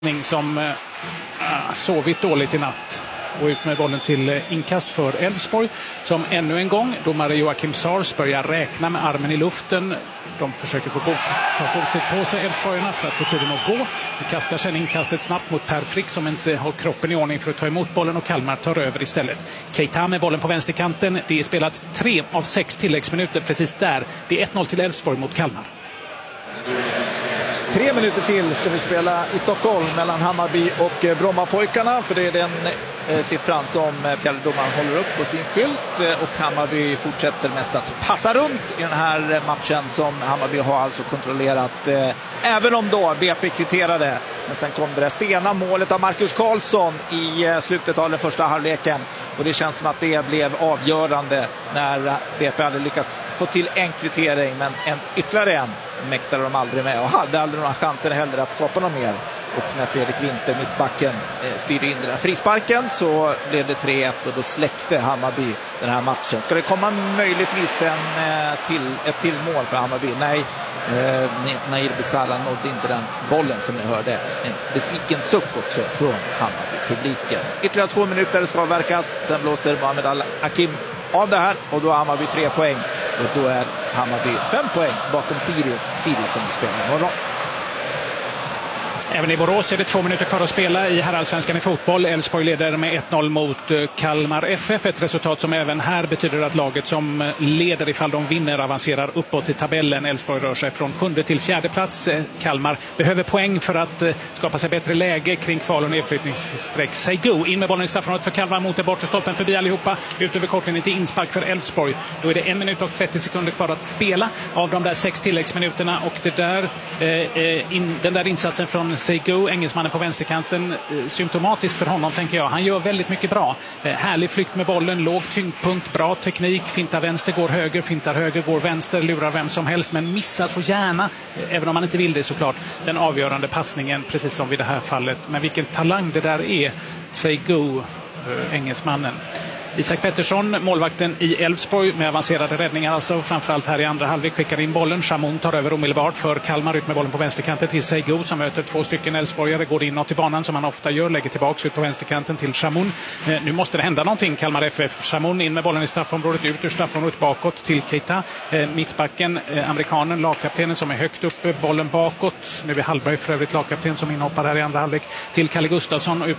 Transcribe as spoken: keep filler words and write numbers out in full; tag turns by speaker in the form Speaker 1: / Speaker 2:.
Speaker 1: som äh, sovit dåligt i natt. Och ut med bollen till inkast för Elfsborg som ännu en gång, domare Joakim Sars börjar räkna med armen i luften. De försöker få god, ta god tid på sig, Elfsborgarna, för att få tiden att gå. De kastar sen inkastet snabbt mot Per Frick som inte har kroppen i ordning för att ta emot bollen, och Kalmar tar över istället. Keita med bollen på vänsterkanten. Det är spelat tre av sex tilläggsminuter precis där. Det är ett noll till Elfsborg mot Kalmar.
Speaker 2: Tre minuter till ska vi spela i Stockholm mellan Hammarby och Brommapojkarna, för det är den eh, siffran som fjärdedomaren håller upp på sin skylt, eh, och Hammarby fortsätter mest att passa runt i den här matchen som Hammarby har alltså kontrollerat, eh, även om då B P kvitterade. Men sen kom det sena målet av Marcus Karlsson i eh, slutet av den första halvleken, och det känns som att det blev avgörande när B P hade lyckats få till en kvittering, men en ytterligare en mäktade de aldrig med och hade aldrig några chanser heller att skapa något mer. Och när Fredrik Winter, mittbacken, styrde in den här frisparken så blev det tre ett, och då släckte Hammarby den här matchen. Ska det komma möjligtvis en till, ett till mål för Hammarby? Nej, eh, Nair Besara nådde inte den bollen som ni hörde. En besviken suck också från Hammarby-publiken. Ytterligare två minuter ska avverkas, sen blåser Mohamed Al-Hakim av det här, och då har Hammarby tre poäng, och då är Hammarby fem poäng bakom Sirius, Sirius som spelar imorgon.
Speaker 1: Även i Borås är det två minuter kvar att spela i herrallsvenskan i fotboll. Elfsborg leder med ett noll mot Kalmar F F. Ett resultat som även här betyder att laget som leder, ifall de vinner, avancerar uppåt i tabellen. Elfsborg rör sig från sjunde till fjärde plats. Kalmar behöver poäng för att skapa sig bättre läge kring kval- och nedflyttningsstreck. Seigo in med bollen i straffområdet för Kalmar mot den bortre stolpen, förbi allihopa, ut över kortlinjen till inspark för Elfsborg. Då är det en minut och trettio sekunder kvar att spela av de där sex tilläggsminuterna, och det där, eh, in, den där insatsen från Seigo, engelsmannen på vänsterkanten, eh, symptomatisk för honom, tänker jag. Han gör väldigt mycket bra. Eh, härlig flykt med bollen, låg tyngdpunkt, bra teknik, fintar vänster, går höger, fintar höger, går vänster, lurar vem som helst, men missar så gärna, eh, även om man inte vill det såklart, den avgörande passningen, precis som vid det här fallet. Men vilken talang det där är, Seigo, eh, engelsmannen. Isak Pettersson, målvakten i Elfsborg, med avancerade räddningar alltså, framförallt här i andra halvlek, skickar in bollen. Shamoun tar över omedelbart för Kalmar, ut med bollen på vänsterkanten till Seigo som möter två stycken Elfsborgare, går inåt i banan som han ofta gör, lägger tillbaks ut på vänsterkanten till Shamoun. Eh, nu måste det hända någonting, Kalmar F F. Shamoun in med bollen i straffområdet, ut ur straffområdet bakåt till Keita. Eh, mittbacken, eh, amerikanen, lagkaptenen som är högt uppe, bollen bakåt. Nu är Hallberg för övrigt lagkapten som inhoppar här i andra halvlek till Kalle Gustafsson, ut